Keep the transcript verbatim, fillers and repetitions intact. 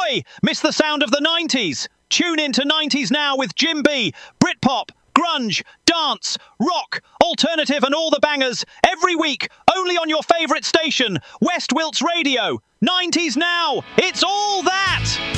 Oi! Miss the sound of the nineties? Tune in to nineties Now with Jim B. Britpop, grunge, dance, rock, alternative and all the bangers every week only on your favourite station, West Wilts Radio. nineties Now, it's all that!